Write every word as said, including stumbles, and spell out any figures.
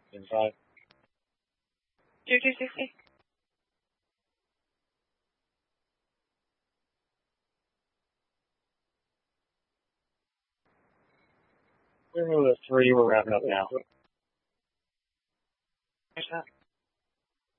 Inside. Two two sixty. We're moving to three. We're wrapping up now. There's that.